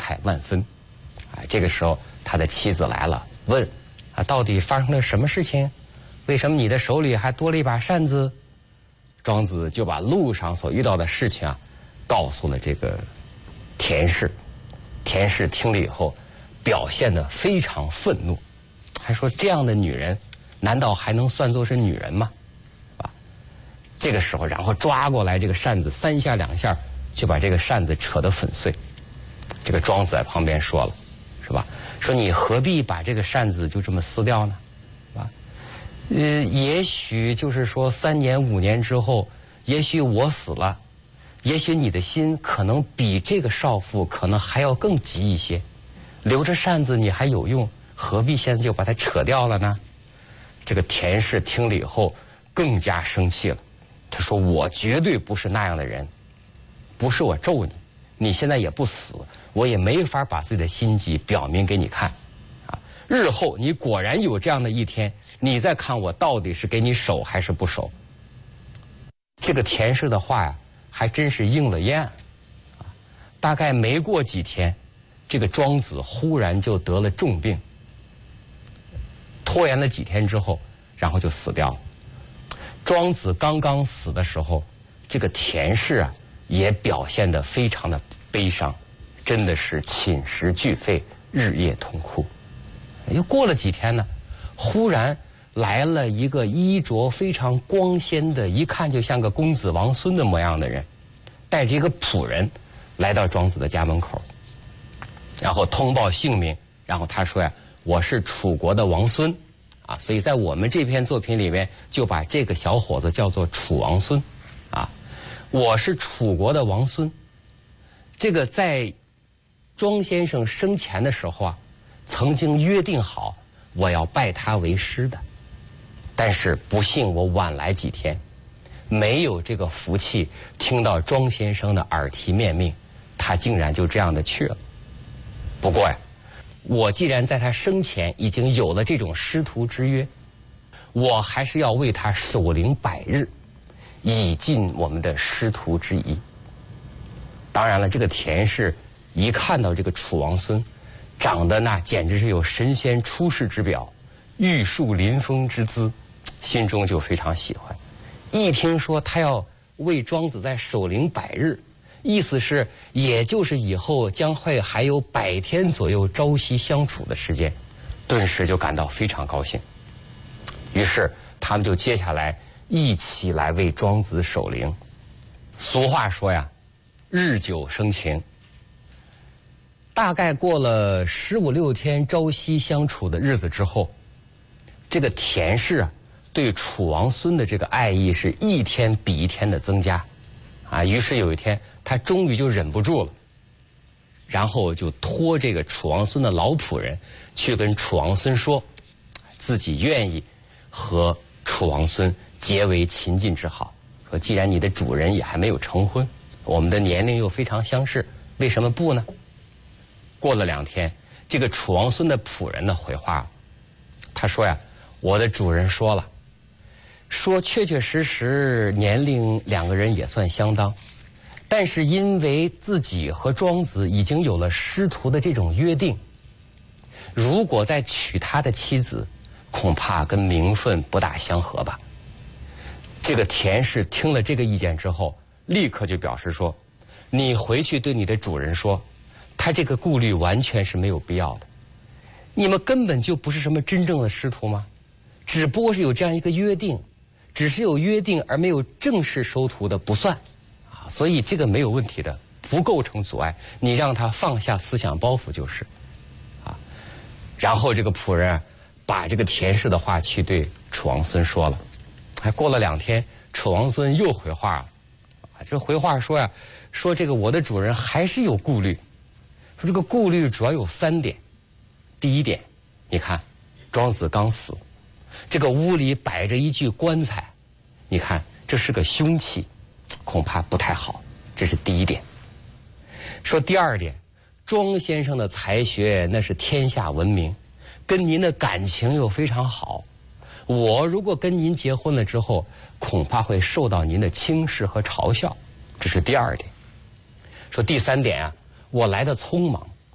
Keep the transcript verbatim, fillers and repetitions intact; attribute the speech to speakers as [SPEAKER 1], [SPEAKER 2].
[SPEAKER 1] 慨万分。啊，这个时候他的妻子来了，问啊，到底发生了什么事情？为什么你的手里还多了一把扇子？庄子就把路上所遇到的事情啊，告诉了这个田氏。田氏听了以后，表现得非常愤怒，还说这样的女人，难道还能算作是女人吗？啊，这个时候，然后抓过来这个扇子，三下两下就把这个扇子扯得粉碎。这个庄子在旁边说了，是吧？说你何必把这个扇子就这么撕掉呢？是吧？呃，也许就是说三年五年之后，也许我死了，也许你的心可能比这个少妇可能还要更急一些，留着扇子你还有用，何必现在就把它扯掉了呢？这个田氏听了以后更加生气了，他说我绝对不是那样的人，不是我咒你，你现在也不死，我也没法把自己的心急表明给你看啊！日后你果然有这样的一天，你再看我到底是给你守还是不守。这个田氏的话呀，还真是应了验啊！大概没过几天，这个庄子忽然就得了重病，拖延了几天之后，然后就死掉了。庄子刚刚死的时候，这个田氏啊，也表现得非常的悲伤，真的是寝食俱废，日夜痛哭。又过了几天呢，忽然来了一个衣着非常光鲜的，一看就像个公子王孙的模样的人，带着一个仆人来到庄子的家门口，然后通报姓名，然后他说呀，我是楚国的王孙啊，所以在我们这篇作品里面就把这个小伙子叫做楚王孙啊，我是楚国的王孙。这个在庄先生生前的时候啊，曾经约定好我要拜他为师的，但是不幸我晚来几天，没有这个福气听到庄先生的耳提面命，他竟然就这样的去了。不过呀，我既然在他生前已经有了这种师徒之约，我还是要为他守灵百日，以尽我们的师徒之谊。当然了，这个田氏一看到这个楚王孙，长得那简直是有神仙出世之表，玉树临风之姿，心中就非常喜欢。一听说他要为庄子在守灵百日，意思是也就是以后将会还有百天左右朝夕相处的时间，顿时就感到非常高兴。于是他们就接下来一起来为庄子守灵。俗话说呀，日久生情。大概过了十五六天朝夕相处的日子之后，这个田氏啊，对楚王孙的这个爱意是一天比一天的增加啊。于是有一天他终于就忍不住了，然后就托这个楚王孙的老仆人去跟楚王孙说，自己愿意和楚王孙结为秦晋之好，说既然你的主人也还没有成婚，我们的年龄又非常相似，为什么不呢？过了两天，这个楚王孙的仆人呢回话了，他说呀，我的主人说了，说确确实实年龄两个人也算相当，但是因为自己和庄子已经有了师徒的这种约定，如果再娶他的妻子，恐怕跟名分不大相合吧。这个田氏听了这个意见之后，立刻就表示说，你回去对你的主人说，他这个顾虑完全是没有必要的，你们根本就不是什么真正的师徒吗？只不过是有这样一个约定，只是有约定而没有正式收徒的不算啊，所以这个没有问题的，不构成阻碍，你让他放下思想包袱就是啊。然后这个仆人把这个田氏的话去对楚王孙说了，还过了两天，楚王孙又回话了啊，这回话说呀，说这个我的主人还是有顾虑，说这个顾虑主要有三点。第一点，你看庄子刚死，这个屋里摆着一具棺材，你看这是个凶器，恐怕不太好，这是第一点。说第二点，庄先生的才学那是天下闻名，跟您的感情又非常好，我如果跟您结婚了之后，恐怕会受到您的轻视和嘲笑，这是第二点。说第三点啊，我来的匆忙，